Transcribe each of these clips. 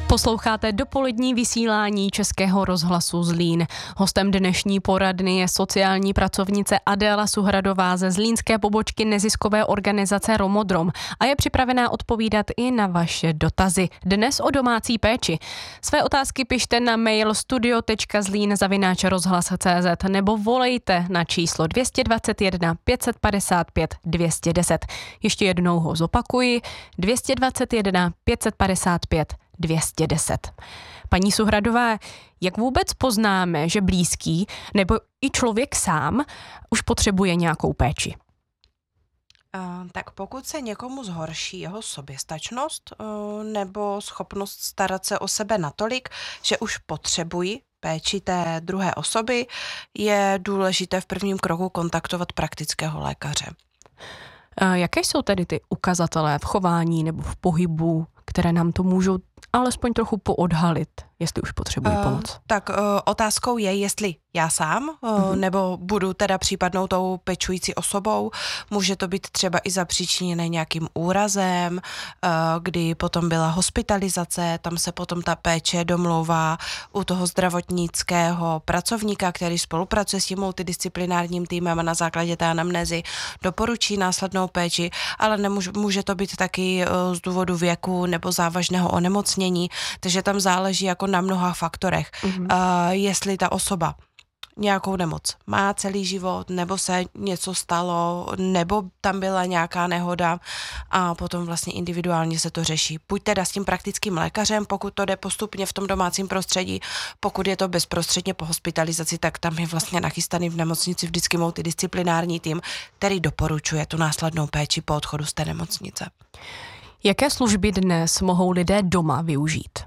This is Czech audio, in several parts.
Posloucháte dopolední vysílání Českého rozhlasu Zlín. Hostem dnešní poradny je sociální pracovnice Adéla Suhradová ze zlínské pobočky neziskové organizace Romodrom a je připravená odpovídat i na vaše dotazy. Dnes o domácí péči. Své otázky pište na mail studio.zlin@rozhlas.cz nebo volejte na číslo 221 555 210. Ještě jednou ho zopakuji. 221 555 210. Paní Suhradová, jak vůbec poznáme, že blízký nebo i člověk sám už potřebuje nějakou péči? Tak pokud se někomu zhorší jeho soběstačnost nebo schopnost starat se o sebe natolik, že už potřebují péči té druhé osoby, je důležité v prvním kroku kontaktovat praktického lékaře. Jaké jsou tedy ty ukazatele v chování nebo v pohybu, které nám to můžou alespoň trochu poodhalit, jestli už potřebují pomoc? Otázkou je, jestli já sám, nebo budu teda případnou tou pečující osobou. Může to být třeba i zapříčiněné nějakým úrazem, kdy potom byla hospitalizace, tam se potom ta péče domlouvá u toho zdravotnického pracovníka, který spolupracuje s tím multidisciplinárním týmem a na základě té anamnézy doporučí následnou péči, ale může to být taky z důvodu věku nebo závažného onemocnění, takže tam záleží jako na mnoha faktorech. Jestli ta osoba nějakou nemoc má celý život, nebo se něco stalo, nebo tam byla nějaká nehoda a potom vlastně individuálně se to řeší. Buď teda s tím praktickým lékařem, pokud to jde postupně v tom domácím prostředí, pokud je to bezprostředně po hospitalizaci, tak tam je vlastně nachystaný v nemocnici vždycky multidisciplinární tým, který doporučuje tu následnou péči po odchodu z té nemocnice. Jaké služby dnes mohou lidé doma využít?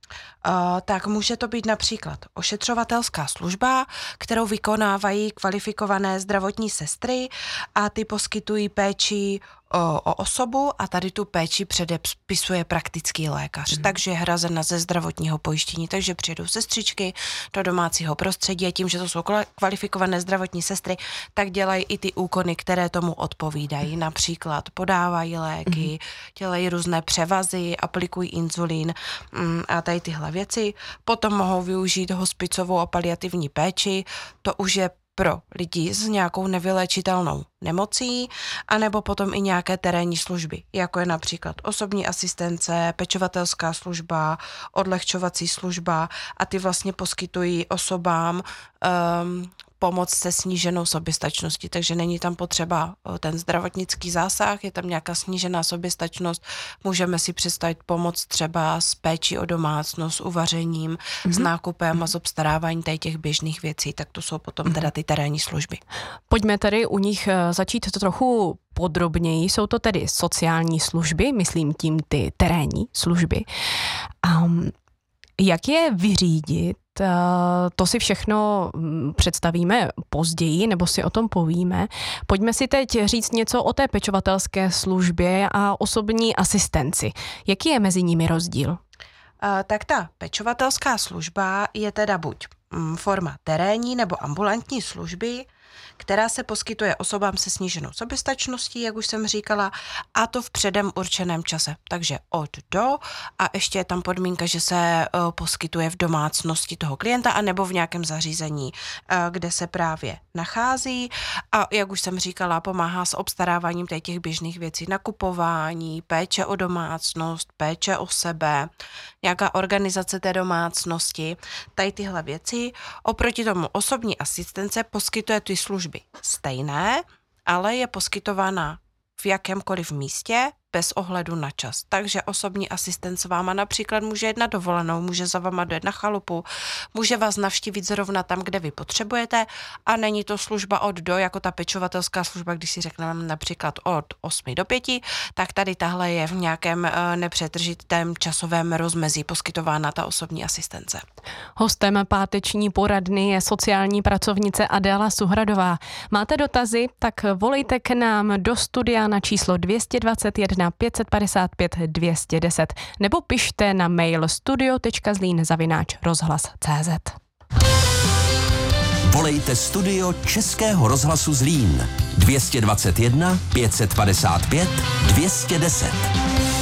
Tak může to být například ošetřovatelská služba, kterou vykonávají kvalifikované zdravotní sestry a ty poskytují péči o osobu a tady tu péči předepisuje praktický lékař, takže je hrazena ze zdravotního pojištění, takže přijedou sestřičky do domácího prostředí a tím, že to jsou kvalifikované zdravotní sestry, tak dělají i ty úkony, které tomu odpovídají, například podávají léky, dělají různé převazy, aplikují inzulín a tady tyhle věci. Potom mohou využít hospicovou a paliativní péči, to už je pro lidi s nějakou nevyléčitelnou nemocí, anebo potom i nějaké terénní služby, jako je například osobní asistence, pečovatelská služba, odlehčovací služba a ty vlastně poskytují osobám pomoc se sníženou soběstačností, takže není tam potřeba ten zdravotnický zásah, je tam nějaká snížená soběstačnost, můžeme si představit pomoc třeba s péčí o domácnost, s uvařením, s nákupem a s obstaráváním těch běžných věcí, tak to jsou potom teda ty terénní služby. Pojďme tady u nich začít trochu podrobněji. Jsou to tedy sociální služby, myslím tím ty terénní služby. Jak je vyřídit? To si všechno představíme později, nebo si o tom povíme. Pojďme si teď říct něco o té pečovatelské službě a osobní asistenci. Jaký je mezi nimi rozdíl? Tak ta pečovatelská služba je teda buď forma terénní nebo ambulantní služby, která se poskytuje osobám se sníženou soběstačností, jak už jsem říkala, a to v předem určeném čase. Takže od do a ještě je tam podmínka, že se poskytuje v domácnosti toho klienta anebo v nějakém zařízení, kde se právě nachází a jak už jsem říkala, pomáhá s obstaráváním těch běžných věcí, nakupování, péče o domácnost, péče o sebe, nějaká organizace té domácnosti, tady tyhle věci. Oproti tomu osobní asistence poskytuje ty služby stejné, ale je poskytována v jakémkoliv místě bez ohledu na čas. Takže osobní asistent s váma například může jet na dovolenou, může za váma dojet na chalupu, může vás navštívit zrovna tam, kde vy potřebujete a není to služba od do, jako ta pečovatelská služba, když si řekneme například od 8 do 5, tak tady tahle je v nějakém nepřetržitém časovém rozmezí poskytována ta osobní asistence. Hostem páteční poradny je sociální pracovnice Adéla Suhradová. Máte dotazy? Tak volejte k nám do studia na číslo 221 555 210 nebo pište na mail studio.zlin@rozhlas.cz. Volejte studio Českého rozhlasu Zlín 221 555 210.